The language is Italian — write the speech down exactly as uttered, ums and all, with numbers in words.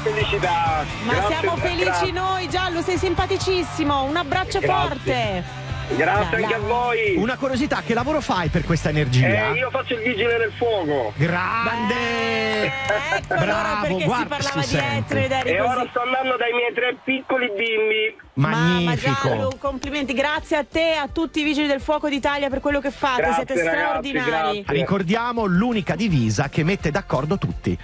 felicità. Ma Grazie, siamo felici grazie. noi, Giallo, sei simpaticissimo. Un abbraccio Grazie. forte. Grazie Dai, anche dai. a voi. Una curiosità, che lavoro fai per questa energia? Eh, io faccio il vigile del fuoco. Grande! Eh, ecco allora Bravo, perché guarda, si parlava si di sente. etero ed eri E così. ora sto andando dai miei tre piccoli bimbi. Magnifico. Ma, ma Giallo, complimenti, grazie a te, a tutti i vigili del fuoco d'Italia per quello che fate, Grazie, siete ragazzi, straordinari. grazie. Ricordiamo l'unica divisa che mette d'accordo tutti.